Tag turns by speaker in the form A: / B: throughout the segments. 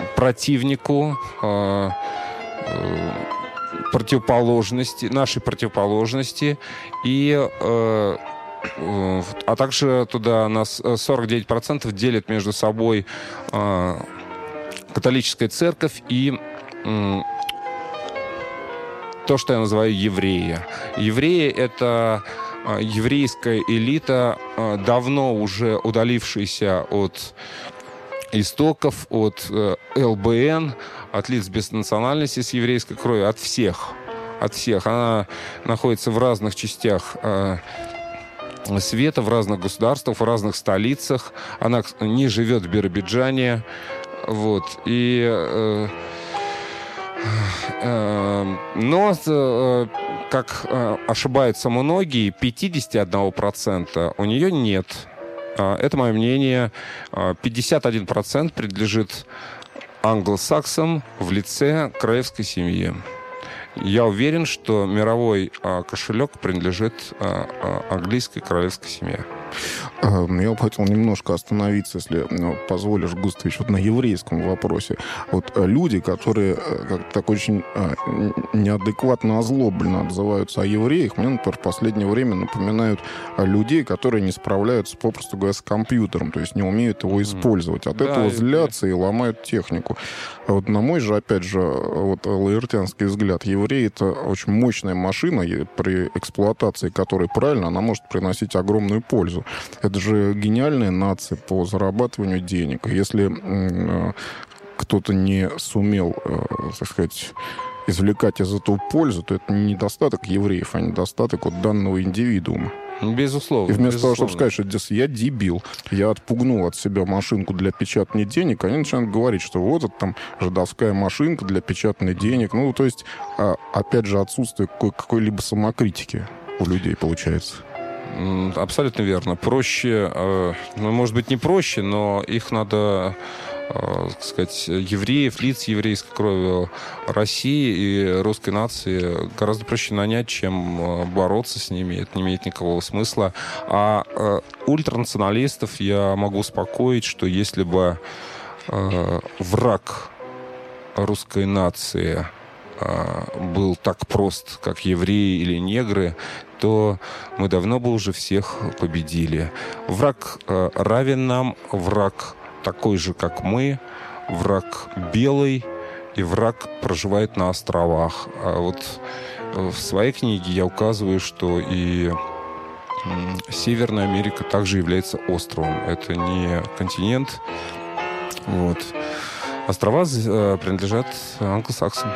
A: противнику, нашей противоположности, а также туда нас 49% делят между собой католическая церковь и то, что я называю евреи. Евреи — это еврейская элита, давно уже удалившаяся от истоков, от ЛБН, от лиц без национальности с еврейской кровью, от всех. От всех. Она находится в разных частях света, в разных государствах, в разных столицах. Она не живет в Биробиджане. Вот. Но, как ошибаются многие, 51% у нее нет. Это мое мнение. 51% принадлежит англосаксам в лице королевской семьи. Я уверен, что мировой кошелек принадлежит английской королевской семье.
B: Я бы хотел немножко остановиться, если позволишь, Густавич, вот на еврейском вопросе. Вот люди, которые как-то так очень неадекватно, озлобленно отзываются о евреях, мне, например, в последнее время напоминают людей, которые не справляются, попросту говоря, с компьютером, то есть не умеют его использовать. От этого злятся и ломают технику. Вот на мой же, опять же, вот лаэртянский взгляд, еврей — это очень мощная машина, и при эксплуатации которой правильно, она может приносить огромную пользу. Это же гениальная нация по зарабатыванию денег. Если кто-то не сумел, так сказать, извлекать из этого пользу, то это не недостаток евреев, а недостаток вот данного индивидуума.
A: Безусловно.
B: И вместо того, чтобы сказать, что я дебил, я отпугнул от себя машинку для печатания денег, они начинают говорить, что вот это там жидовская машинка для печатания денег. Ну, то есть, опять же, отсутствие какой-либо самокритики у людей получается.
A: Абсолютно верно. Проще, может быть, не проще, но их надо, так сказать, евреев, лиц еврейской крови России и русской нации гораздо проще нанять, чем бороться с ними. Это не имеет никакого смысла. А ультранационалистов я могу успокоить, что если бы враг русской нации был так прост, как евреи или негры, то мы давно бы уже всех победили. Враг равен нам, враг такой же, как мы, враг белый, и враг проживает на островах. А вот в своей книге я указываю, что и Северная Америка также является островом. Это не континент. Вот. Острова принадлежат англосаксам.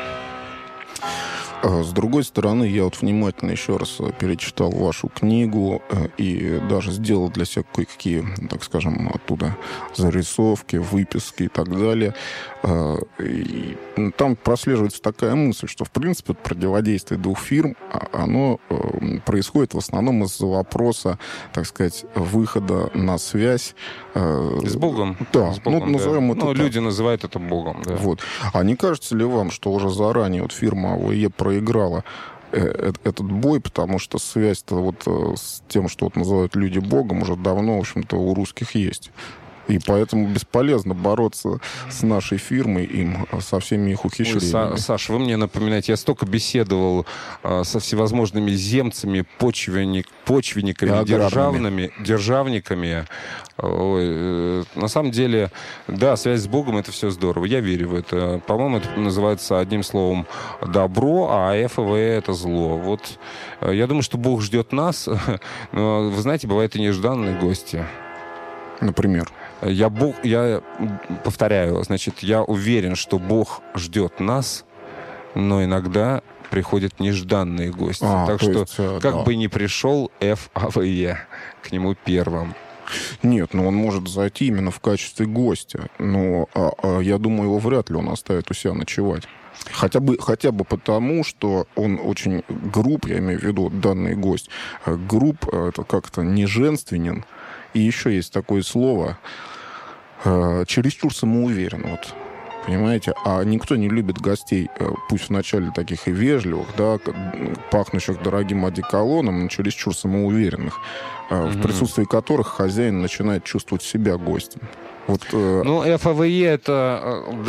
B: С другой стороны, я вот внимательно еще раз перечитал вашу книгу и даже сделал для себя кое-какие, так скажем, оттуда зарисовки, выписки и так далее. И там прослеживается такая мысль, что, в принципе, противодействие двух фирм, оно происходит в основном из-за вопроса, так сказать, выхода на связь.
A: С Богом.
B: Да,
A: с Богом,
B: назовем это так.
A: Люди называют это Богом. Да.
B: Вот. А не кажется ли вам, что уже заранее вот фирма АВЕ проиграла этот бой, потому что связь-то вот с тем, что вот называют люди Богом, уже давно, в общем-то, у русских есть. И поэтому бесполезно бороться с нашей фирмой им со всеми их ухищрениями.
A: Саша, вы мне напоминаете, я столько беседовал со всевозможными земцами, почвенниками, державниками. Ой, на самом деле, да, связь с Богом — это все здорово. Я верю в это. По-моему, это называется одним словом добро, а ФВ — это зло. Вот я думаю, что Бог ждет нас. Но, вы знаете, бывают и нежданные гости.
B: Например?
A: Я повторяю, значит, я уверен, что Бог ждет нас, но иногда приходят нежданные гости. Так что, как бы ни пришел ФАВЕ к нему первым.
B: Нет, он может зайти именно в качестве гостя. Но я думаю, его вряд ли он оставит у себя ночевать. Хотя бы потому, что он очень груб, я имею в виду данный гость. Груб, это как-то неженственен. И еще есть такое слово чересчур самоуверен. Вот. Понимаете? А никто не любит гостей, пусть вначале таких и вежливых, да, пахнущих дорогим одеколоном, но чересчур самоуверенных, в присутствии которых хозяин начинает чувствовать себя гостем. Вот,
A: ФАВЕ — это